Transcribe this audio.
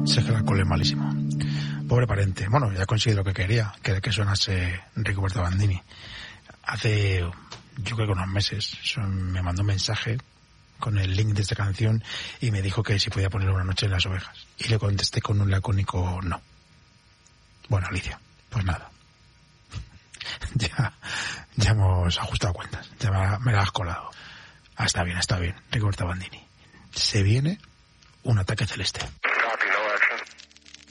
Si es que el alcohol es malísimo. Pobre parente. Bueno, ya conseguí lo que quería, que era que sonase Rigoberta Bandini. Hace, yo creo que unos meses, me mandó un mensaje con el link de esta canción y me dijo que si podía poner Una noche en las ovejas. Y le contesté con un lacónico no. Bueno, Alicia, pues nada. ya hemos ajustado cuentas. Ya me la has colado. Está bien, Rigoberta Bandini. Se viene un ataque celeste.